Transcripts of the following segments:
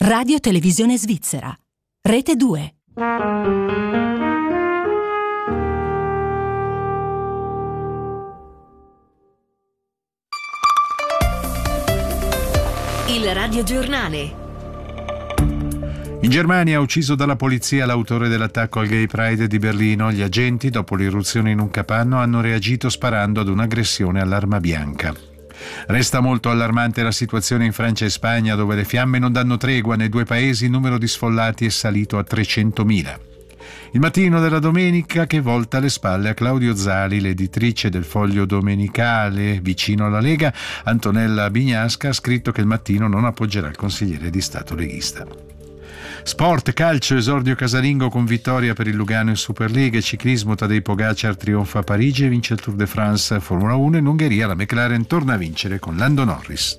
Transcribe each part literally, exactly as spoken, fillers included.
Radio Televisione Svizzera. Rete due. Il radiogiornale. In Germania, ucciso dalla polizia l'autore dell'attacco al Gay Pride di Berlino, gli agenti, dopo l'irruzione in un capanno, hanno reagito sparando ad un'aggressione all'arma bianca. Resta molto allarmante la situazione in Francia e Spagna, dove le fiamme non danno tregua. Nei due paesi il numero di sfollati è salito a trecentomila. Il mattino della domenica che volta le spalle a Claudio Zali, l'editrice del Foglio Domenicale vicino alla Lega, Antonella Bignasca, ha scritto che il Mattino non appoggerà il consigliere di Stato leghista. Sport, calcio, esordio casalingo con vittoria per il Lugano in Superlega. Ciclismo, Tadej Pogacar trionfa a Parigi e vince il Tour de France. Formula uno, in Ungheria la McLaren torna a vincere con Lando Norris.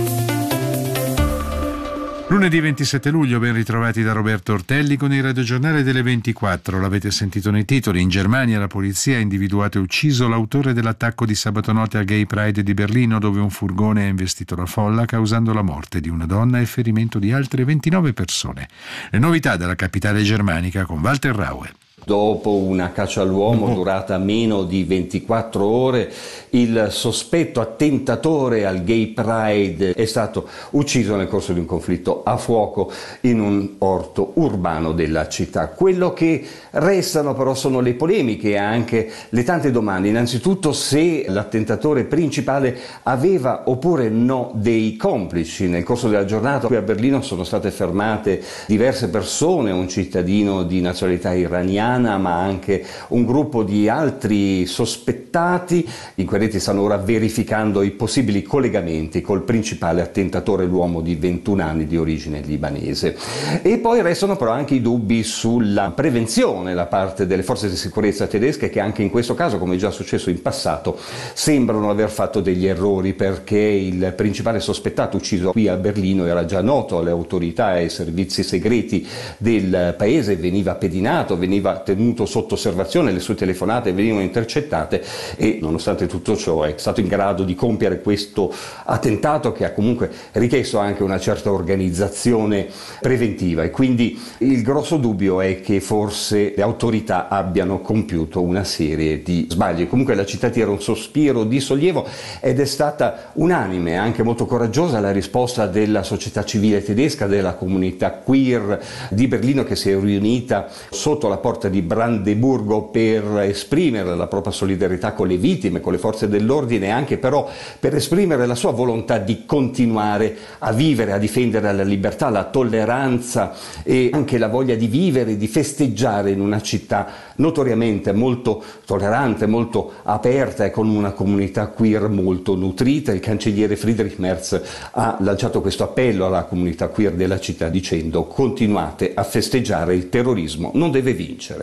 Lunedì ventisette luglio, ben ritrovati da Roberto Ortelli con il radiogiornale delle ventiquattro. L'avete sentito nei titoli. In Germania la polizia ha individuato e ucciso l'autore dell'attacco di sabato notte al Gay Pride di Berlino, dove un furgone ha investito la folla causando la morte di una donna e il ferimento di altre ventinove persone. Le novità dalla capitale germanica con Walter Raue. Dopo una caccia all'uomo durata meno di ventiquattro ore, il sospetto attentatore al Gay Pride è stato ucciso nel corso di un conflitto a fuoco in un orto urbano della città. Quello che restano però sono le polemiche e anche le tante domande. Innanzitutto, se l'attentatore principale aveva oppure no dei complici. Nel corso della giornata qui a Berlino sono state fermate diverse persone, un cittadino di nazionalità iraniana, ma anche un gruppo di altri sospettati. Gli inquirenti stanno ora verificando i possibili collegamenti col principale attentatore, l'uomo di ventuno anni di origine libanese. E poi restano però anche i dubbi sulla prevenzione da parte delle forze di sicurezza tedesche, che anche in questo caso, come già successo in passato, sembrano aver fatto degli errori, perché il principale sospettato ucciso qui a Berlino era già noto alle autorità e ai servizi segreti del paese, veniva pedinato, veniva tenuto sotto osservazione, le sue telefonate venivano intercettate e nonostante tutto ciò è stato in grado di compiere questo attentato, che ha comunque richiesto anche una certa organizzazione preventiva. E quindi il grosso dubbio è che forse le autorità abbiano compiuto una serie di sbagli. Comunque la città tira un sospiro di sollievo ed è stata unanime, anche molto coraggiosa, la risposta della società civile tedesca, della comunità queer di Berlino, che si è riunita sotto la porta di Brandeburgo per esprimere la propria solidarietà con le vittime, con le forze dell'ordine, e anche però per esprimere la sua volontà di continuare a vivere, a difendere la libertà, la tolleranza e anche la voglia di vivere, di festeggiare in una città notoriamente molto tollerante, molto aperta e con una comunità queer molto nutrita. Il cancelliere Friedrich Merz ha lanciato questo appello alla comunità queer della città dicendo: continuate a festeggiare, il terrorismo non deve vincere.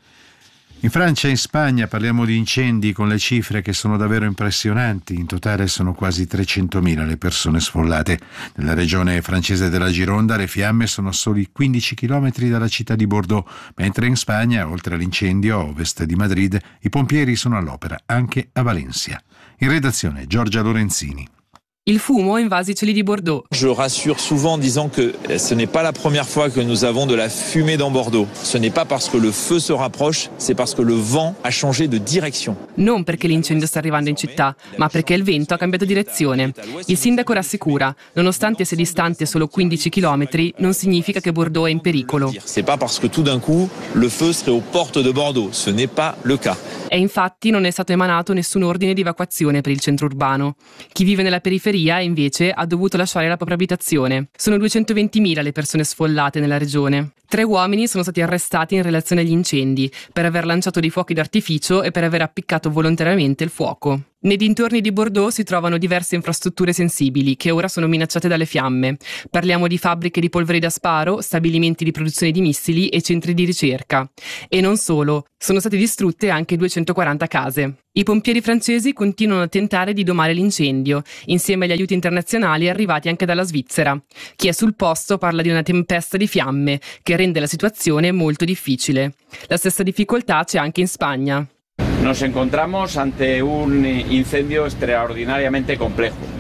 In Francia e in Spagna parliamo di incendi con le cifre che sono davvero impressionanti. In totale sono quasi trecentomila le persone sfollate. Nella regione francese della Gironda le fiamme sono a soli quindici chilometri dalla città di Bordeaux, mentre in Spagna, oltre all'incendio a ovest di Madrid, i pompieri sono all'opera anche a Valencia. In redazione Giorgia Lorenzini. Il fumo ha invaso i cieli di Bordeaux. Je rassure souvent en disant que ce n'est pas la première fois que nous avons de la fumée dans Bordeaux. Ce n'est pas parce que le feu se rapproche, c'est parce que le vent a changé de direction. Non perché l'incendio sta arrivando in città, ma perché il vento ha cambiato direzione. Il sindaco rassicura, nonostante sia distante solo quindici chilometri, non significa che Bordeaux è in pericolo. C'est pas parce que tout d'un coup le feu serait aux portes de Bordeaux. Ce n'est pas le cas. E infatti non è stato emanato nessun ordine di evacuazione per il centro urbano. Chi vive nella periferia invece ha dovuto lasciare la propria abitazione. Sono duecentoventimila le persone sfollate nella regione. Tre uomini sono stati arrestati in relazione agli incendi per aver lanciato dei fuochi d'artificio e per aver appiccato volontariamente il fuoco. Nei dintorni di Bordeaux si trovano diverse infrastrutture sensibili che ora sono minacciate dalle fiamme. Parliamo di fabbriche di polveri da sparo, stabilimenti di produzione di missili e centri di ricerca. E non solo, sono state distrutte anche duecentoquaranta case. I pompieri francesi continuano a tentare di domare l'incendio, insieme agli aiuti internazionali arrivati anche dalla Svizzera. Chi è sul posto parla di una tempesta di fiamme che rende la situazione molto difficile. La stessa difficoltà c'è anche in Spagna. Nos encontramos ante un incendio extraordinariamente complejo.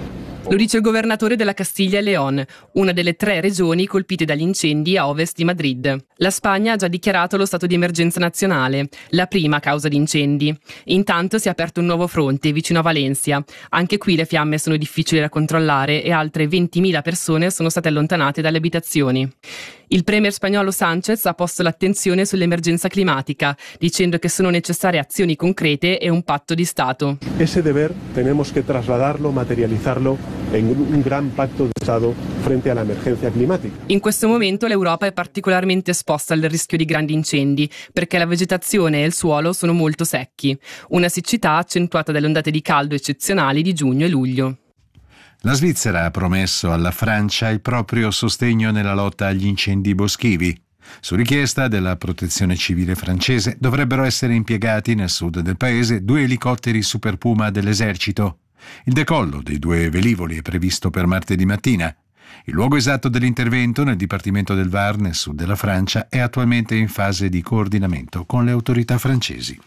Lo dice il governatore della Castiglia e León, una delle tre regioni colpite dagli incendi a ovest di Madrid. La Spagna ha già dichiarato lo stato di emergenza nazionale, la prima a causa di incendi. Intanto si è aperto un nuovo fronte vicino a Valencia. Anche qui le fiamme sono difficili da controllare e altre ventimila persone sono state allontanate dalle abitazioni. Il premier spagnolo Sánchez ha posto l'attenzione sull'emergenza climatica, dicendo che sono necessarie azioni concrete e un patto di Stato. Ese deber tenemos que trasladarlo, materializarlo en un gran pacto de Estado frente alla emergenza climatica. In questo momento l'Europa è particolarmente esposta al rischio di grandi incendi, perché la vegetazione e il suolo sono molto secchi. Una siccità accentuata dalle ondate di caldo eccezionali di giugno e luglio. La Svizzera ha promesso alla Francia il proprio sostegno nella lotta agli incendi boschivi. Su richiesta della Protezione Civile francese dovrebbero essere impiegati nel sud del paese due elicotteri Super Puma dell'esercito. Il decollo dei due velivoli è previsto per martedì mattina. Il luogo esatto dell'intervento, nel dipartimento del Var, nel sud della Francia, è attualmente in fase di coordinamento con le autorità francesi.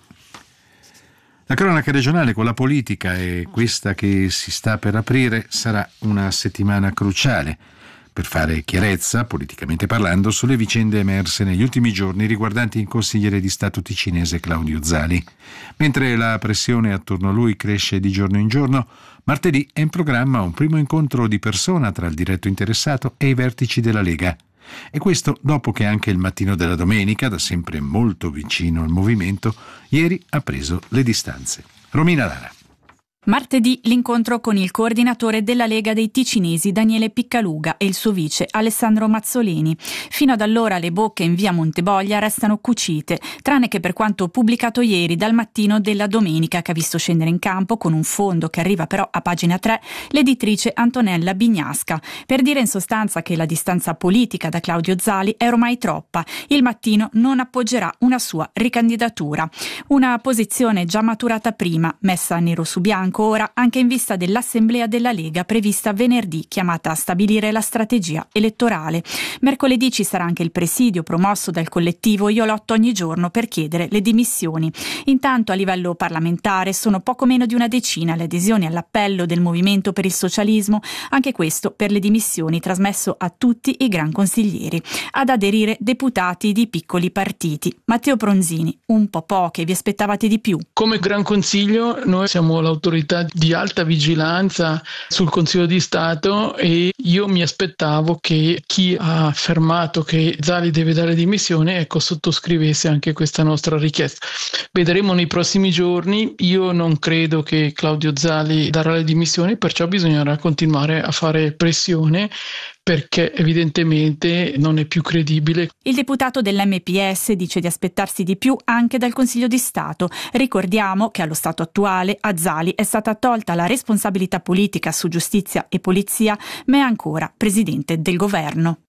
La cronaca regionale con la politica e questa che si sta per aprire sarà una settimana cruciale per fare chiarezza, politicamente parlando, sulle vicende emerse negli ultimi giorni riguardanti il consigliere di Stato ticinese Claudio Zali. Mentre la pressione attorno a lui cresce di giorno in giorno, martedì è in programma un primo incontro di persona tra il diretto interessato e i vertici della Lega. E questo dopo che anche il Mattino della Domenica, da sempre molto vicino al movimento, ieri ha preso le distanze. Romina Lara. Martedì l'incontro con il coordinatore della Lega dei Ticinesi Daniele Piccaluga e il suo vice Alessandro Mazzoleni. Fino ad allora le bocche in via Monteboglia restano cucite, tranne che per quanto pubblicato ieri dal Mattino della Domenica, che ha visto scendere in campo con un fondo che arriva però a pagina tre l'editrice Antonella Bignasca, per dire in sostanza che la distanza politica da Claudio Zali è ormai troppa. Il Mattino non appoggerà una sua ricandidatura. Una posizione già maturata prima, messa nero su bianco ora anche in vista dell'assemblea della Lega prevista venerdì, chiamata a stabilire la strategia elettorale. Mercoledì ci sarà anche il presidio promosso dal collettivo Io lotto ogni giorno per chiedere le dimissioni. Intanto a livello parlamentare sono poco meno di una decina le adesioni all'appello del Movimento per il Socialismo, anche questo per le dimissioni trasmesso a tutti i gran consiglieri. Ad aderire deputati di piccoli partiti. Matteo Pronzini, un po' poche, vi aspettavate di più? Come Gran Consiglio noi siamo l'autorità di alta vigilanza sul Consiglio di Stato e io mi aspettavo che chi ha affermato che Zali deve dare dimissione, ecco, sottoscrivesse anche questa nostra richiesta. Vedremo nei prossimi giorni. Io non credo che Claudio Zali darà le dimissioni, perciò bisognerà continuare a fare pressione perché evidentemente non è più credibile. Il deputato dell'M P S dice di aspettarsi di più anche dal Consiglio di Stato. Ricordiamo che allo stato attuale a Zali è stata tolta la responsabilità politica su giustizia e polizia, ma è ancora presidente del governo.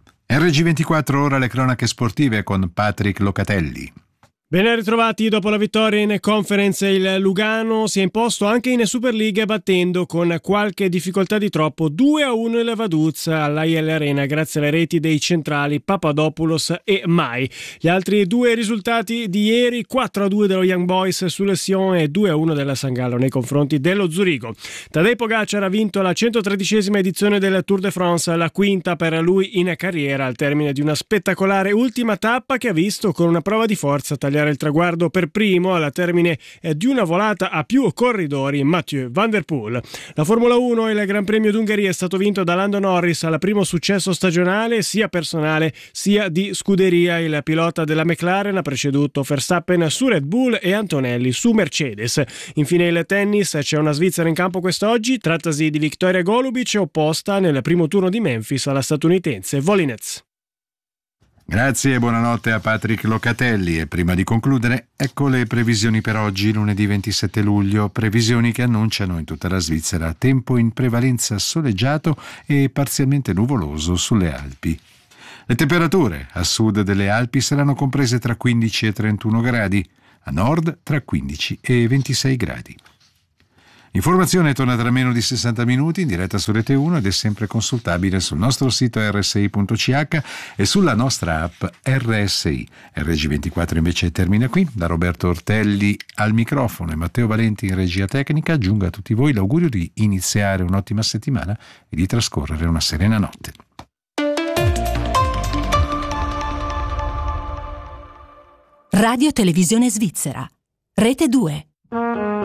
R G ventiquattro, ora le cronache sportive con Patrick Locatelli. Ben ritrovati. Dopo la vittoria in Conference, il Lugano si è imposto anche in Super League battendo con qualche difficoltà di troppo due a uno il Vaduz all'A I L Arena grazie alle reti dei centrali Papadopoulos e Mai. Gli altri due risultati di ieri: quattro a due dello Young Boys sulle Sion e due a uno della San Gallo nei confronti dello Zurigo. Tadej Pogacar ha vinto la centotredicesima edizione del Tour de France, la quinta per lui in carriera, al termine di una spettacolare ultima tappa che ha visto con una prova di forza tagliare il traguardo per primo alla termine di una volata a più corridori Mathieu Van Der Poel. La Formula uno e il Gran Premio d'Ungheria è stato vinto da Lando Norris al primo successo stagionale sia personale sia di scuderia. Il pilota della McLaren ha preceduto Verstappen su Red Bull e Antonelli su Mercedes. Infine il tennis, c'è una svizzera in campo quest'oggi, trattasi di Victoria Golubic, opposta nel primo turno di Memphis alla statunitense Volinets. Grazie e buonanotte a Patrick Locatelli. E prima di concludere, ecco le previsioni per oggi, lunedì ventisette luglio, previsioni che annunciano in tutta la Svizzera tempo in prevalenza soleggiato e parzialmente nuvoloso sulle Alpi. Le temperature a sud delle Alpi saranno comprese tra quindici e trentuno gradi, a nord tra quindici e ventisei gradi. Informazione torna tra meno di sessanta minuti in diretta su Rete uno ed è sempre consultabile sul nostro sito erre esse i punto ci acca e sulla nostra app erre esse i. erre gi ventiquattro invece termina qui. Da Roberto Ortelli al microfono e Matteo Valenti in regia tecnica, giungo a tutti voi l'augurio di iniziare un'ottima settimana e di trascorrere una serena notte. Radio Televisione Svizzera, Rete due.